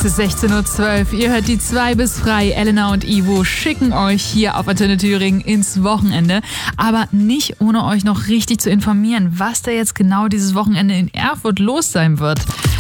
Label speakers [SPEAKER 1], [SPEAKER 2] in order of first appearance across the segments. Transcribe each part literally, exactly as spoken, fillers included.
[SPEAKER 1] Es ist sechzehn Uhr zwölf. Ihr hört die zwei bis frei. Elena und Ivo schicken euch hier auf Antenne Thüringen ins Wochenende. Aber nicht ohne euch noch richtig zu informieren, was da jetzt genau dieses Wochenende in Erfurt los sein wird.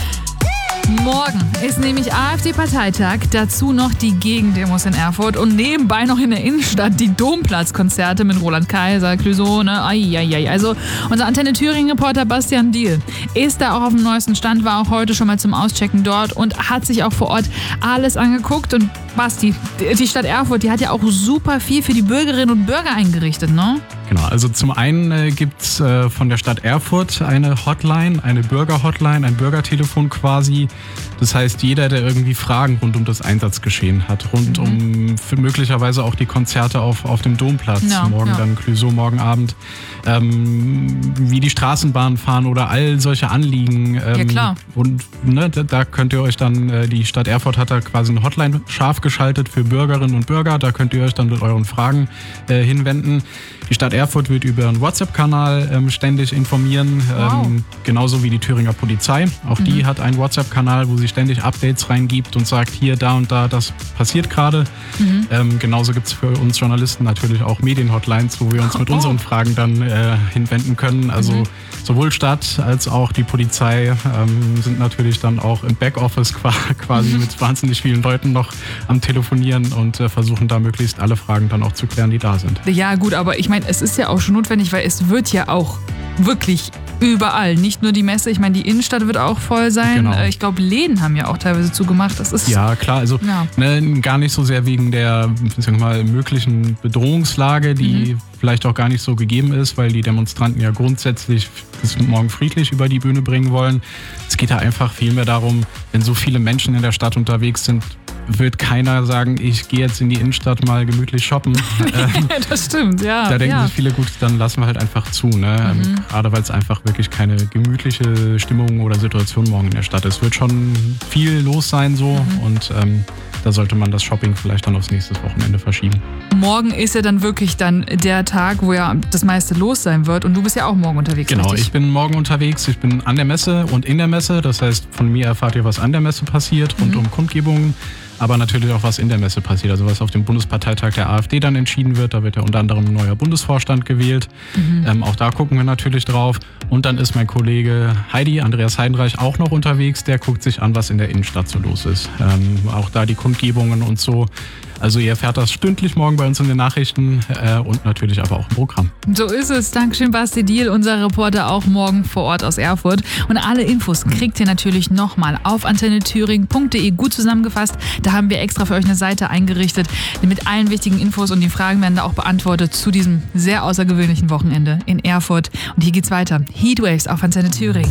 [SPEAKER 1] Morgen ist nämlich AfD-Parteitag, dazu noch die Gegendemos in Erfurt und nebenbei noch in der Innenstadt die Domplatzkonzerte mit Roland Kaiser, Clouseau, ne? Ai, also unser Antenne Thüringen-Reporter Bastian Diehl ist da auch auf dem neuesten Stand, war auch heute schon mal zum Auschecken dort und hat sich auch vor Ort alles angeguckt. Und Basti, die Stadt Erfurt, die hat ja auch super viel für die Bürgerinnen und Bürger eingerichtet, ne?
[SPEAKER 2] Genau, also zum einen äh, gibt es äh, von der Stadt Erfurt eine Hotline, eine Bürger-Hotline, ein Bürgertelefon quasi. Das heißt, jeder, der irgendwie Fragen rund um das Einsatzgeschehen hat, rund mhm. um für möglicherweise auch die Konzerte auf, auf dem Domplatz, ja, morgen ja. dann Clouseau, morgen Abend, ähm, wie die Straßenbahnen fahren oder all solche Anliegen. Ähm,
[SPEAKER 1] ja, klar.
[SPEAKER 2] Und ne, da, da könnt ihr euch dann, äh, die Stadt Erfurt hat da quasi eine Hotline scharf geschaltet für Bürgerinnen und Bürger. Da könnt ihr euch dann mit euren Fragen äh, hinwenden. Die Stadt Erfurt wird über einen WhatsApp-Kanal ähm, ständig informieren,
[SPEAKER 1] wow.
[SPEAKER 2] ähm, genauso wie die Thüringer Polizei. Auch mhm. die hat einen WhatsApp-Kanal, wo sie ständig Updates reingibt und sagt, hier, da und da, das passiert gerade. Mhm. Ähm, genauso gibt es für uns Journalisten natürlich auch Medien-Hotlines, wo wir uns mit oh. unseren Fragen dann äh, hinwenden können. Also mhm. sowohl Stadt als auch die Polizei ähm, sind natürlich dann auch im Backoffice quasi mhm. mit wahnsinnig vielen Leuten noch am Telefonieren und äh, versuchen da möglichst alle Fragen dann auch zu klären, die da sind.
[SPEAKER 1] Ja gut, aber ich meine, es ist ja auch schon notwendig, weil es wird ja auch wirklich überall, nicht nur die Messe, ich meine, die Innenstadt wird auch voll sein.
[SPEAKER 2] Genau.
[SPEAKER 1] Ich glaube, Läden haben ja auch teilweise zugemacht. Das ist
[SPEAKER 2] ja, klar, also
[SPEAKER 1] ja.
[SPEAKER 2] Ne, gar nicht so sehr wegen der ich sag mal, möglichen Bedrohungslage, die mhm. vielleicht auch gar nicht so gegeben ist, weil die Demonstranten ja grundsätzlich das morgen friedlich über die Bühne bringen wollen. Es geht da einfach vielmehr darum, wenn so viele Menschen in der Stadt unterwegs sind, wird keiner sagen, ich gehe jetzt in die Innenstadt mal gemütlich shoppen.
[SPEAKER 1] ähm, das stimmt, ja.
[SPEAKER 2] Da denken
[SPEAKER 1] ja.
[SPEAKER 2] sich viele, gut, dann lassen wir halt einfach zu. Ne? Mhm. Gerade weil es einfach wirklich keine gemütliche Stimmung oder Situation morgen in der Stadt ist. Es wird schon viel los sein so mhm. und ähm, da sollte man das Shopping vielleicht dann aufs nächste Wochenende verschieben.
[SPEAKER 1] Morgen ist ja dann wirklich dann der Tag, wo ja das meiste los sein wird und du bist ja auch morgen unterwegs,
[SPEAKER 2] Genau,
[SPEAKER 1] richtig?
[SPEAKER 2] Ich bin morgen unterwegs, ich bin an der Messe und in der Messe, das heißt, von mir erfahrt ihr, was an der Messe passiert, rund mhm. um Kundgebungen, aber natürlich auch, was in der Messe passiert, also was auf dem Bundesparteitag der AfD dann entschieden wird, da wird ja unter anderem ein neuer Bundesvorstand gewählt, mhm. ähm, auch da gucken wir natürlich drauf und dann ist mein Kollege Heidi, Andreas Heidenreich, auch noch unterwegs, der guckt sich an, was in der Innenstadt so los ist, ähm, auch da die Kundgebungen und so. Also ihr erfährt das stündlich morgen bei uns in den Nachrichten äh, und natürlich aber auch im Programm.
[SPEAKER 1] So ist es. Dankeschön, Basti Diehl, unser Reporter auch morgen vor Ort aus Erfurt. Und alle Infos kriegt ihr natürlich nochmal auf antenne thüringen punkt de, gut zusammengefasst. Da haben wir extra für euch eine Seite eingerichtet mit allen wichtigen Infos und die Fragen werden da auch beantwortet zu diesem sehr außergewöhnlichen Wochenende in Erfurt. Und hier geht's weiter. Heatwaves auf Antenne Thüringen.